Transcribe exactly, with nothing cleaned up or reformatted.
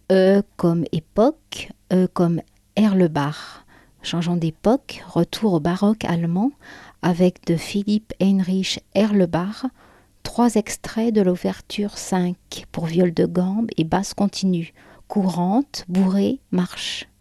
E comme époque, E comme Erlebach. Changeons d'époque, retour au baroque allemand avec de Philipp Heinrich Erlebach, trois extraits de l'ouverture cinq pour viol de gambe et basse continue, courante, bourrée, marche.